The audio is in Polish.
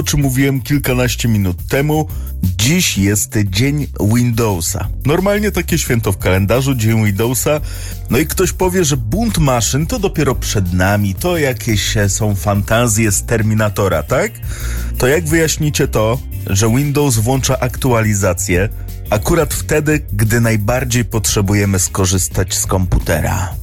o czym mówiłem kilkanaście minut temu. Dziś jest dzień Windowsa. Normalnie takie święto w kalendarzu, dzień Windowsa. No i ktoś powie, że bunt maszyn to dopiero przed nami, to jakieś są fantazje z Terminatora, tak? To jak wyjaśnicie to, że Windows włącza aktualizację akurat wtedy, gdy najbardziej potrzebujemy skorzystać z komputera?